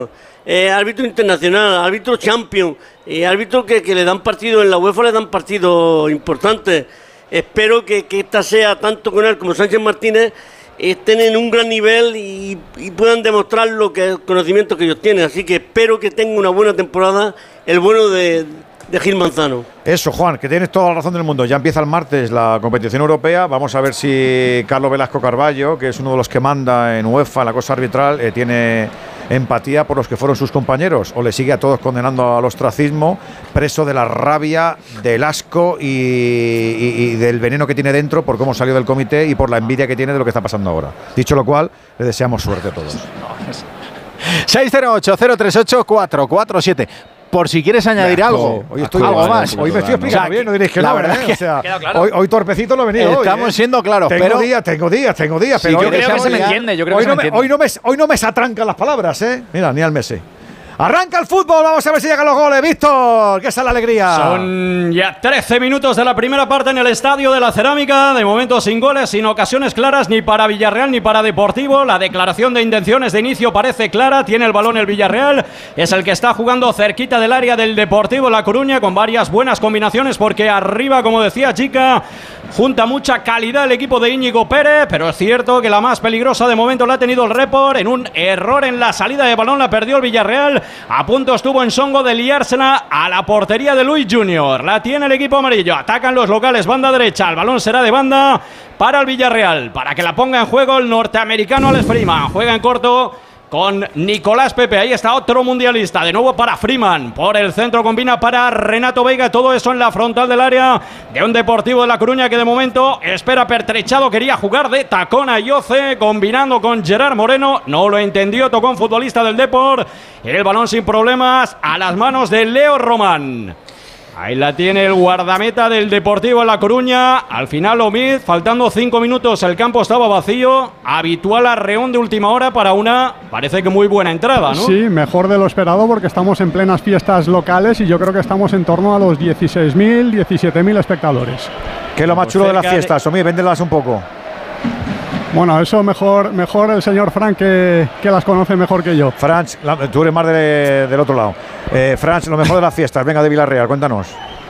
Árbitro internacional, árbitro champion, árbitro que le dan partido en la UEFA, le dan partido importante. Espero que esta sea, tanto con él como Sánchez Martínez, estén en un gran nivel y puedan demostrar el conocimiento que ellos tienen. Así que espero que tenga una buena temporada el bueno de Gil Manzano. Eso, Juan, que tienes toda la razón del mundo. Ya empieza el martes la competición europea. Vamos a ver si Carlos Velasco Carballo, que es uno de los que manda en UEFA en la cosa arbitral, tiene empatía por los que fueron sus compañeros o le sigue a todos condenando al ostracismo, preso de la rabia, del asco y del veneno que tiene dentro por cómo salió del comité y por la envidia que tiene de lo que está pasando ahora. Dicho lo cual, le deseamos suerte a todos. 608-038-447. Por si quieres añadir algo. Hoy estoy algo más. Hoy me estoy explicando bien, no diréis que la no. verdad O sea, hoy torpecito no he venido. Estamos siendo claros. Tengo días. Sí, Pero yo creo que se me entiende. Hoy no me se atrancan las palabras, ¿eh? Mira, ni al Messi. Arranca el fútbol, vamos a ver si llegan los goles. Víctor, que esa es la alegría. Son ya 13 minutos de la primera parte en el Estadio de la Cerámica. De momento sin goles, sin ocasiones claras ni para Villarreal ni para Deportivo. La declaración de intenciones de inicio parece clara. Tiene el balón el Villarreal. Es el que está jugando cerquita del área del Deportivo La Coruña, con varias buenas combinaciones, porque arriba, como decía Chica, junta mucha calidad el equipo de Íñigo Pérez. Pero es cierto que la más peligrosa de momento la ha tenido el Report. En un error en la salida de balón la perdió el Villarreal. A punto estuvo en Songo de liársela a la portería de Luis Junior. La tiene el equipo amarillo. Atacan los locales, banda derecha. El balón será de banda para el Villarreal, para que la ponga en juego el norteamericano Alex Freeman. Juega en corto con Nicolás Pepe. Ahí está otro mundialista. De nuevo para Freeman. Por el centro combina para Renato Veiga. Todo eso en la frontal del área de un Deportivo de La Coruña que de momento espera pertrechado. Quería jugar de tacón a Yoce, combinando con Gerard Moreno. No lo entendió. Tocó un futbolista del Depor. El balón sin problemas a las manos de Leo Román. Ahí la tiene el guardameta del Deportivo de La Coruña. Al final Omid, faltando 5 minutos, el campo estaba vacío. Habitual arreón de última hora para una, parece que muy buena entrada, ¿no? Sí, mejor de lo esperado, porque estamos en plenas fiestas locales y yo creo que estamos en torno a los 16.000, 17.000 espectadores. ¿Qué es lo más chulo de las fiestas? Omid, véndelas un poco. Bueno, eso mejor el señor Frank, que las conoce mejor que yo. Franz, tú eres más del otro lado. Franz, lo mejor de las fiestas, venga, de Villarreal, cuéntanos.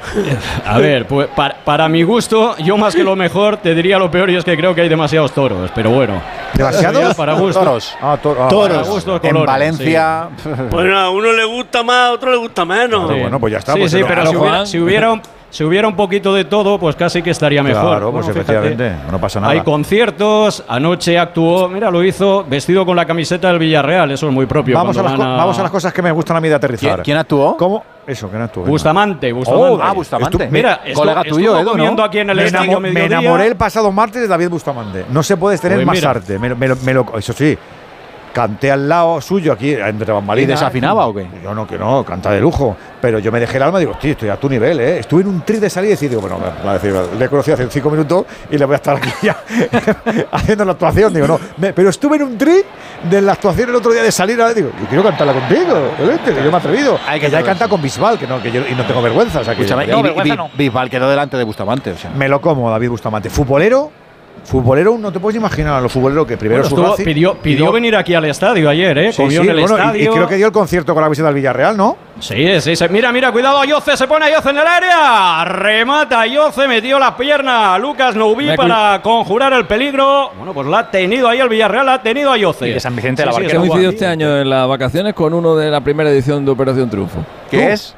A ver, pues para mi gusto, yo más que lo mejor te diría lo peor, y es que creo que hay demasiados toros, pero bueno. ¿Demasiados? Para gusto. Toros. Para gusto, en colores, Valencia. Sí. Bueno, a uno le gusta más, a otro le gusta menos. Claro, bueno, pues ya está. Sí, pues sí, pero claro, si hubiera un poquito de todo, pues casi que estaría mejor. Claro, pues bueno, efectivamente, no pasa nada. Hay conciertos, anoche actuó, mira, lo hizo vestido con la camiseta del Villarreal, eso es muy propio. Vamos a las cosas que me gustan a mí de aterrizar. ¿Quién actuó? ¿Cómo? Eso, ¿quién actuó? Bustamante. Bustamante. Mira, colega tuyo, Edu, comiendo ¿no? aquí en el Me estadio enamoré el pasado martes de David Bustamante. No se puede tener Pues más mira. arte. Eso sí, canté al lado suyo aquí entre bambalinas. ¿Y desafinaba o qué? Yo no, que no, canta de lujo. Pero yo me dejé el alma y digo, tío, estoy a tu nivel, ¿eh? Estuve en un tri de salida y digo, bueno, le conocí hace 5 minutos y le voy a estar aquí ya haciendo la actuación. Digo, no, pero estuve en un tri de la actuación el otro día de salir. Digo, yo quiero cantarla contigo, que yo me he atrevido. Que ya he cantado con Bisbal, que yo y no tengo vergüenza. O sea, que Bisbal quedó delante de Bustamante. O sea. Me lo como, David Bustamante. Futbolero, no te puedes imaginar a los futboleros que primero pidió venir aquí al estadio ayer, ¿eh? Sí, Comió en el estadio. Y creo que dio el concierto con la visita del Villarreal, ¿no? Sí. Mira, cuidado, Ayoce, se pone Ayoce en el área. Remata Ayoce, metió la pierna a Lucas Noubi para conjurar el peligro. Bueno, pues la ha tenido ahí el Villarreal, la ha tenido Ayoce. Y de San Vicente de la Barquera. ¿Qué coincidió este año en las vacaciones con uno de la primera edición de Operación Triunfo? ¿Qué es?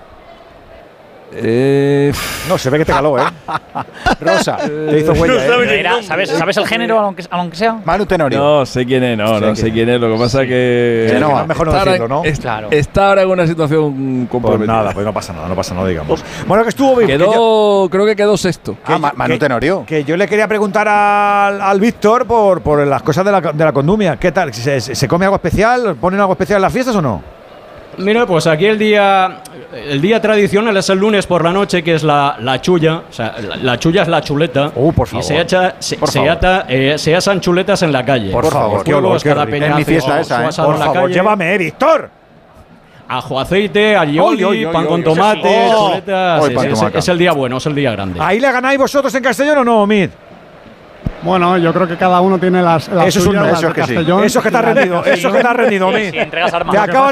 No, se ve que te caló, ¿eh? Rosa. Te hizo huella, ¿Sabes el género, aunque sea? Manu Tenorio. No sé quién es, no sé quién es. Lo que pasa es que mejor no decirlo, ¿no? Está ahora en una situación comprometida. Pues no pasa nada, digamos. Bueno, que estuvo bien. Creo que quedó sexto. Manu Tenorio. Que yo le quería preguntar al Víctor por las cosas de la condumia. ¿Qué tal? ¿Se come algo especial? ¿Ponen algo especial en las fiestas o no? Mira, pues aquí el día tradicional es el lunes por la noche, que es la chulla. O sea, la chulla es la chuleta. Por favor. Y se asan chuletas en la calle. Por favor, qué olor, qué rico. En mi fiesta esa, Por favor, llévame, Víctor. Ajo, aceite, alioli, pan con tomate, chuletas. Es el día bueno, es el día grande. ¿Ahí le ganáis vosotros en Castellón o no, Omid? Bueno, yo creo que cada uno tiene las Eso es un suyas, no, las eso de es que sí. Castellón. Eso es que te has rendido, eso es que te has rendido a mí. Si entregas armas. Te acabas